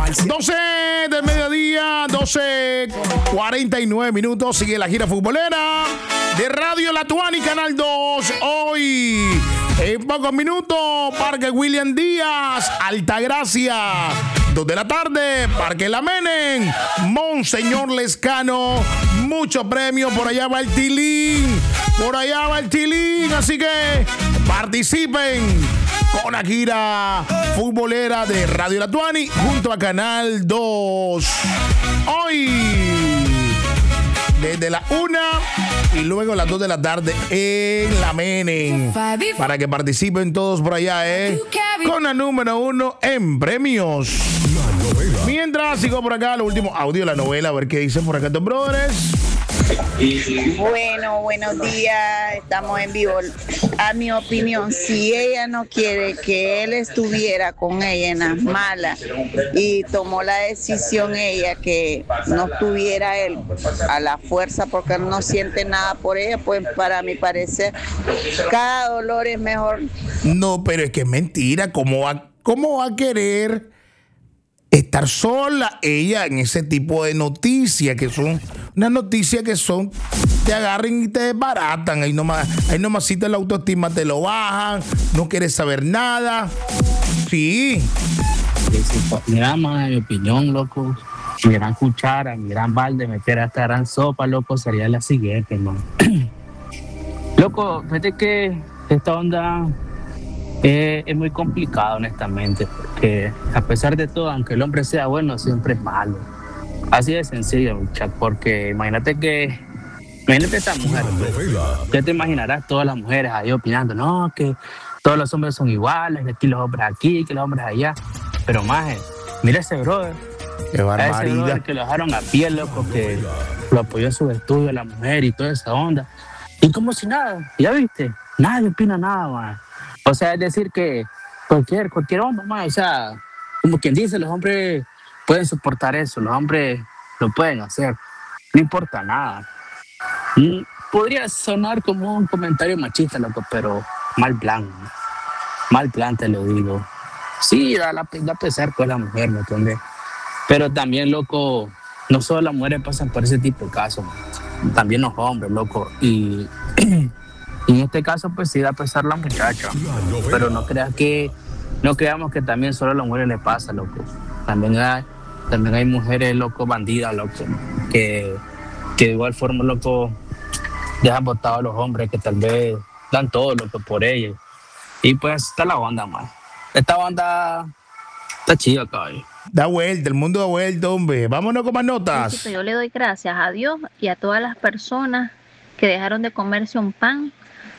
12 del mediodía, 12:49 minutos. Sigue la gira futbolera de Radio La Tuani, Canal 2. Hoy, en pocos minutos, Parque William Díaz, Altagracia. 2 de la tarde, Parque La Menen, Monseñor Lescano. Muchos premios. Por allá va el Tilín. Así que participen con la gira futbolera de Radio La Tuani junto a Canal 2. Hoy, desde la 1 y luego las 2 de la tarde en La Menen. Para que participen todos por allá, con la número 1 en premios. Mientras sigo por acá, los últimos audios de la novela, a ver qué dicen por acá estos brothers. Bueno, buenos días, estamos en vivo. A mi opinión, si ella no quiere que él estuviera con ella en las malas y tomó la decisión ella que no tuviera él a la fuerza porque no siente nada por ella, pues para mi parecer, cada dolor es mejor. No, pero es que es mentira. ¿Cómo va a querer estar sola ella en ese tipo de noticias que son unas noticias que son, te agarran y te desbaratan? Ahí nomás la autoestima te lo bajan, no quieres saber nada. Sí. Mi mi opinión, loco, mi gran cuchara, mi gran balde, meter esta gran sopa, loco, sería la siguiente, hermano. Loco, fíjate que esta onda es muy complicado, honestamente, porque a pesar de todo, aunque el hombre sea bueno, siempre es malo. Así de sencillo, muchachos, porque imagínate esa mujer, ya te imaginarás todas las mujeres ahí opinando, no, que todos los hombres son iguales, que aquí los hombres aquí, que los hombres allá, pero maje, mira ese brother, qué barbaridad, ese brother que lo dejaron a pie, loco, que lo apoyó en sus estudios, la mujer y toda esa onda, y como si nada, ya viste, nadie opina nada, man. O sea, es decir que cualquier hombre, man, o sea, como quien dice, los hombres pueden soportar eso, los hombres lo pueden hacer, no importa nada. Podría sonar como un comentario machista, loco, pero mal plan te lo digo. Sí, da pesar con la mujer, ¿me entiendes? Pero también, loco, no solo las mujeres pasan por ese tipo de casos, también los hombres, loco, y en este caso, pues sí da pesar la muchacha, pero no creamos que también solo a las mujeres les pasa, loco. También hay mujeres, loco, bandidas, loco, que de igual forma, loco, dejan botados a los hombres que tal vez dan todo, loco, por ellos. Y pues está la onda, man. Esta banda está chida, cabrón. Da vuelta, el mundo da vuelta, hombre. Vámonos con más notas. Yo le doy gracias a Dios y a todas las personas que dejaron de comerse un pan